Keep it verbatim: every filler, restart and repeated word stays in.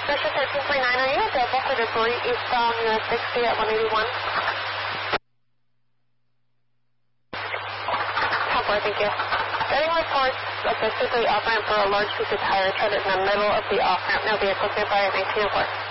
Station thirteen three nine, are you available for delivery eastbound U S sixty at one eighty-one? Temporary, thank you. Getting reports of the Sibley off-ramp for a large piece of tire treaded in the middle of the off-ramp. No vehicles nearby at nineteen oh four.